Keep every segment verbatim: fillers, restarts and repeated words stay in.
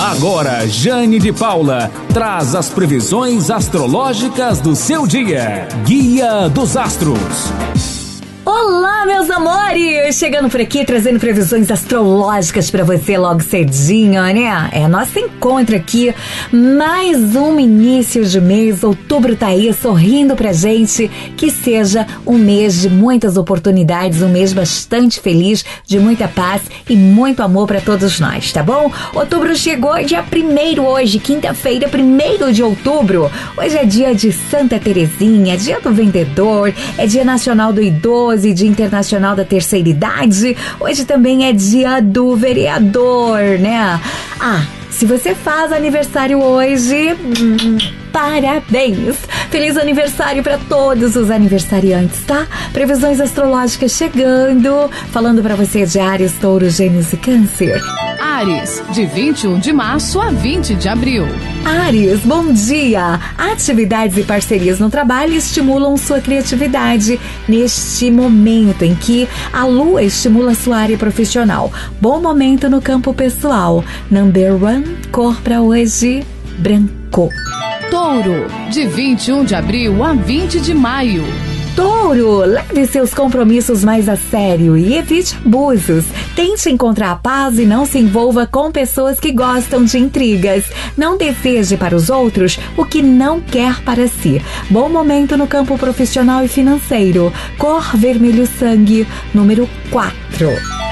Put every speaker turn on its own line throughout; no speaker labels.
Agora, Jane de Paula traz as previsões astrológicas do seu dia. Guia dos Astros.
Olá, meus amores! Chegando por aqui, trazendo previsões astrológicas pra você logo cedinho, né? É nosso encontro aqui, mais um início de mês, outubro tá aí, sorrindo pra gente, que seja um mês de muitas oportunidades, um mês bastante feliz, de muita paz e muito amor pra todos nós, tá bom? Outubro chegou, dia primeiro hoje, quinta-feira, primeiro de outubro. Hoje é dia de Santa Terezinha, dia do vendedor, é dia nacional do idoso, e Dia Internacional da Terceira Idade. Hoje também é dia do vereador, né? Ah, se você faz aniversário hoje, hum, parabéns! Feliz aniversário para todos os aniversariantes, tá? Previsões astrológicas chegando, falando para você de Áries, Touro, Gêmeos e Câncer.
Áries, de vinte e um de março a vinte de abril.
Áries, bom dia! Atividades e parcerias no trabalho estimulam sua criatividade neste momento em que a lua estimula sua área profissional. Bom momento no campo pessoal. Number one, cor para hoje, branco.
Touro, de vinte e um de abril a vinte de maio.
Touro, leve seus compromissos mais a sério e evite abusos. Tente encontrar a paz e não se envolva com pessoas que gostam de intrigas. Não deseje para os outros o que não quer para si. Bom momento no campo profissional e financeiro. Cor vermelho sangue, número quatro.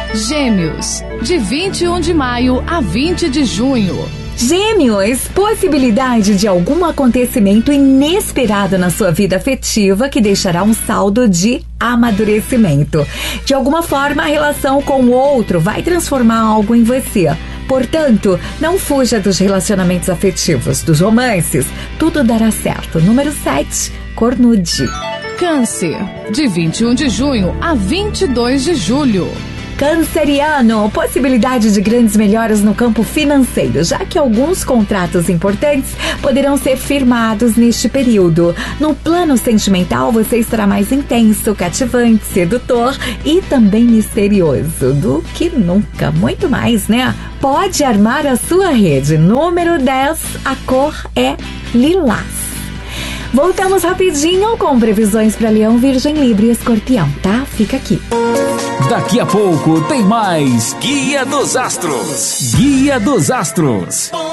Gêmeos, de vinte e um de maio a vinte de junho.
Gêmeos, possibilidade de algum acontecimento inesperado na sua vida afetiva que deixará um saldo de amadurecimento. De alguma forma, a relação com o outro vai transformar algo em você. Portanto, não fuja dos relacionamentos afetivos, dos romances. Tudo dará certo. Número sete, cor nude.
Câncer, de vinte e um de junho a vinte e dois de julho.
Canceriano, possibilidade de grandes melhoras no campo financeiro, já que alguns contratos importantes poderão ser firmados neste período. No plano sentimental, você estará mais intenso, cativante, sedutor e também misterioso do que nunca. Muito mais, né? Pode armar a sua rede. Número dez, a cor é lilás. Voltamos rapidinho com previsões para Leão, Virgem, Libra e Escorpião, tá? Fica aqui.
Daqui a pouco tem mais Guia dos Astros. Guia dos Astros.